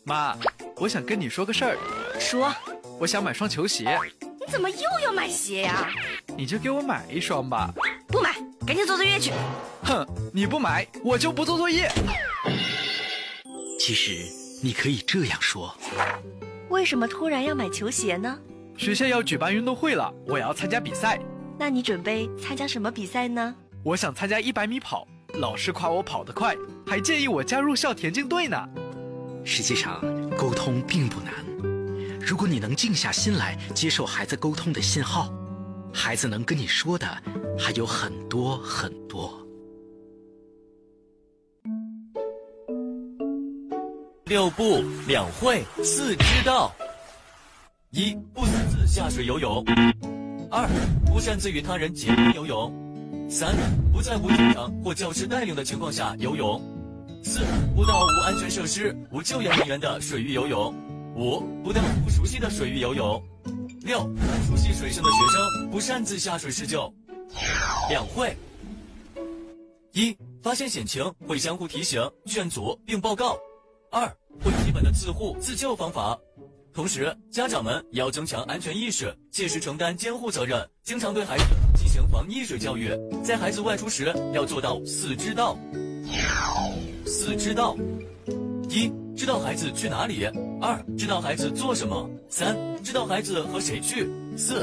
妈，我想跟你说个事儿。 说， 我想买双球鞋。 你怎么又要买鞋呀？ 你就给我买一双吧。 不买，赶紧做作业去。 哼，你不买，我就不做作业。 其实你可以这样说： 为什么突然要买球鞋呢？ 学校要举办运动会了，我要参加比赛。 那你准备参加什么比赛呢？ 我想参加100米跑，老师夸我跑得快，还建议我加入校田径队呢。 实际上，沟通并不难。如果你能静下心来接受孩子沟通的信号，孩子能跟你说的还有很多很多。 6不2会4知道：1. 不擅自下水游泳； 2. 不擅自与他人结伴游泳； 3. 不在无警长或教师带领的情况下游泳； 4. 不到无安全设施、无救援人员的水域游泳； 5. 不到不熟悉的水域游泳； 6. 不熟悉水性的学生不擅自下水施救。2会：1. 发现险情会相互提醒、劝阻并报告； 2. 会基本的自护自救方法。同时，家长们也要增强安全意识，切实承担监护责任，经常对孩子进行防溺水教育。在孩子外出时，要做到4知道。4知道：1. 知道孩子去哪里； 2. 知道孩子做什么； 3. 知道孩子和谁去； 4.